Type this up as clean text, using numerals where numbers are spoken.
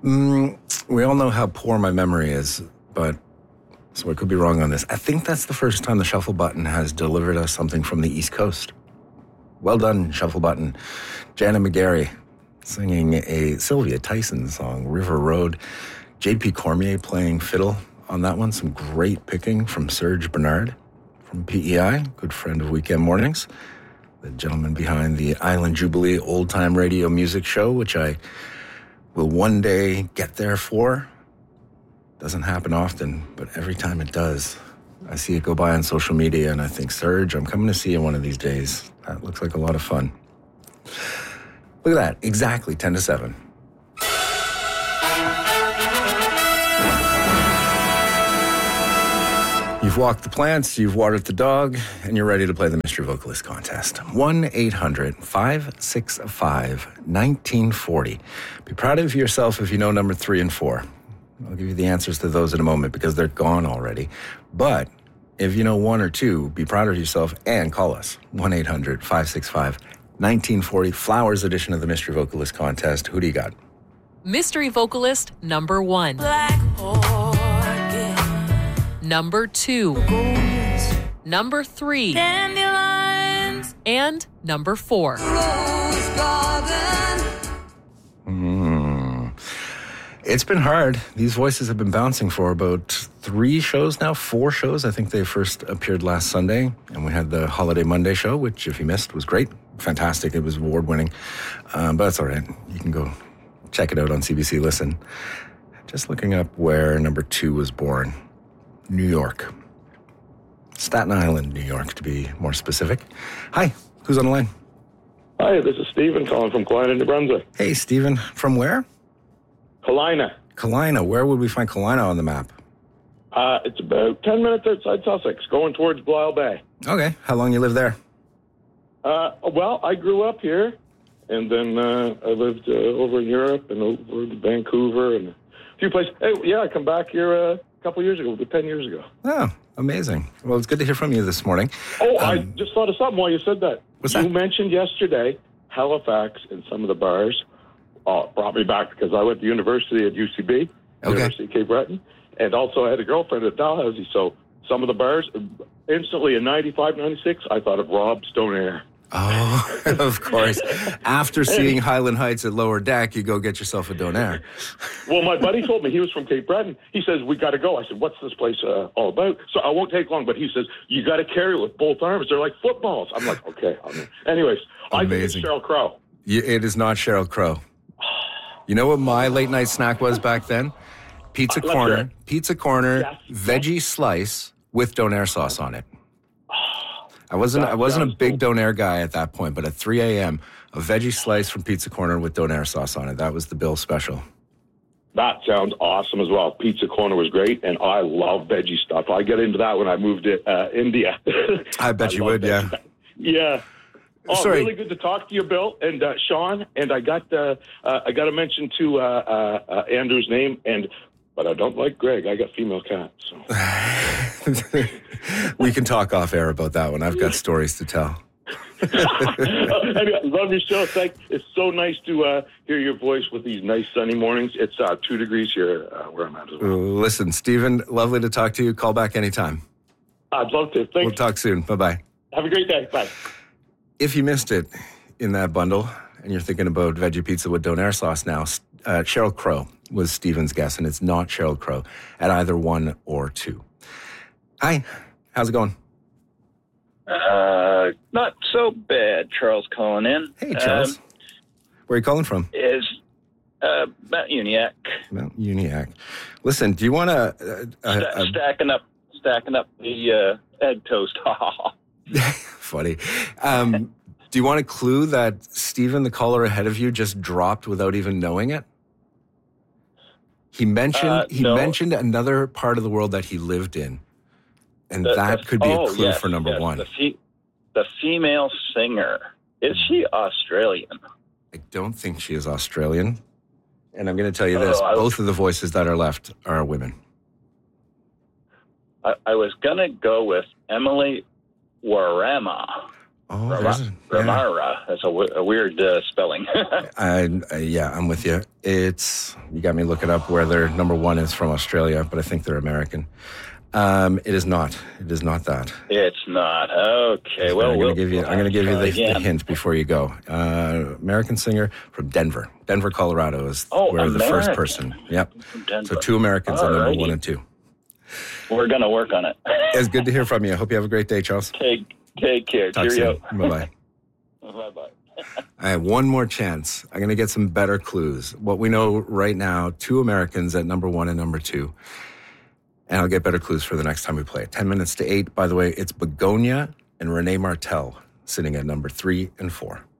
We all know how poor my memory is, but so I could be wrong on this. I think that's the first time the Shuffle Button has delivered us something from the East Coast. Well done, Shuffle Button. Janet McGarry singing a Sylvia Tyson song, River Road. J.P. Cormier playing fiddle on that one. Some great picking from Serge Bernard from PEI, good friend of Weekend Mornings. The gentleman behind the Island Jubilee old-time radio music show, which I will one day get there for. Doesn't happen often, but every time it does, I see it go by on social media and I think, Serge, I'm coming to see you one of these days. That looks like a lot of fun. Look at that, exactly 10 to 7. You've walked the plants, you've watered the dog, and you're ready to play the Mystery Vocalist Contest. 1-800-565-1940. Be proud of yourself if you know number 3 and 4. I'll give you the answers to those in a moment because they're gone already. But if you know 1 or 2, be proud of yourself and call us. 1-800-565-1940. Flowers edition of the Mystery Vocalist Contest. Who do you got? Mystery Vocalist number 1. Black orchid. Number 2. Number 3. Dandelions. And number 4. Rose garden. It's been hard. These voices have been bouncing for about 4 shows. I think they first appeared last Sunday, and we had the Holiday Monday show, which, if you missed, was great. Fantastic. It was award-winning. But that's all right. You can go check it out on CBC Listen. Just looking up where number 2 was born. New York. Staten Island, New York, to be more specific. Hi, who's on the line? Hi, this is Stephen calling from Kalina, New Brunswick. Hey, Stephen. From where? Kalina. Kalina. Where would we find Kalina on the map? It's about 10 minutes outside Sussex, going towards Blisle Bay. Okay. How long you live there? Well, I grew up here, and then I lived over in Europe and over in Vancouver and a few places. Hey, yeah, I come back here a couple years ago, 10 years ago. Oh, amazing. Well, it's good to hear from you this morning. Oh, I just thought of something while you said that. What's you that? mentioned yesterday Halifax and some of the bars. Brought me back because I went to university at UCB, University of Cape Breton, and also I had a girlfriend at Dalhousie. So some of the bars, instantly in 95, 96, I thought of Rob Stoneair. Oh, of course. After seeing Highland Heights at Lower Deck, you go get yourself a Donair. Well, my buddy told me he was from Cape Breton. He says, we got to go. I said, what's this place all about? So I won't take long, but he says, you got to carry it with both arms. They're like footballs. I'm like, okay. Anyways, I think it's Sheryl Crow. It is not Sheryl Crow. You know what my late night snack was back then? Pizza corner, yes. Veggie slice with Donair sauce on it. I wasn't a big Donair guy at that point, but at 3 a.m., a veggie slice from Pizza Corner with Donair sauce on it. That was the Bill special. That sounds awesome as well. Pizza Corner was great, and I love veggie stuff. I got into that when I moved to India. I bet you would, yeah. Yeah. Oh, Sorry. Really good to talk to you, Bill and Sean. And I got to mention to Andrew's name, but I don't like Greg. I got female cats. So. We can talk off air about that one. I've got stories to tell. Anyway, love your show. It's so nice to hear your voice with these nice sunny mornings. It's 2 degrees here where I'm at as well. Listen, Stephen, lovely to talk to you. Call back anytime. I'd love to. Thanks. We'll talk soon. Bye-bye. Have a great day. Bye. If you missed it in that bundle and you're thinking about veggie pizza with Donair sauce now, Sheryl Crow was Stephen's guess, and it's not Sheryl Crow at either 1 or 2. Hi, how's it going? Not so bad. Charles calling in. Hey, Charles. Where are you calling from? Mount Uniacke. Mount Uniacke. Listen, do you want to... stacking up the egg toast. Funny. Do you want to clue that Stephen, the caller ahead of you, just dropped without even knowing it? He mentioned another part of the world that he lived in, and that could be a clue for number 1. The female singer. Is she Australian? I don't think she is Australian. And I'm going to tell you this, both of the voices that are left are women. I was going to go with Emily Warama. Oh, there's a, yeah. Ramara. That's a weird spelling. I'm with you. You got me looking up where their number one is from Australia, but I think they're American. It is not. It is not that. It's not. Okay. Well, I'm going to give you the hint before you go. American singer from Denver. Denver, Colorado is where the first person. Yep. So 2 Americans at number 1 and 2. We're going to work on it. It's good to hear from you. I hope you have a great day, Charles. Take care. Talk Cheerio. soon. Bye-bye. Bye-bye. I have one more chance. I'm going to get some better clues. What we know right now, 2 Americans at number 1 and number 2. And I'll get better clues for the next time we play it. 10 minutes to 8. By the way, it's Begonia and Renee Martel sitting at number 3 and 4.